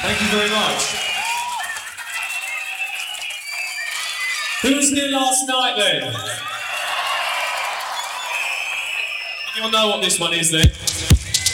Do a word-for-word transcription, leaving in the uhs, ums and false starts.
Thank you very much. Who was here last night then? You'll know what this one is then.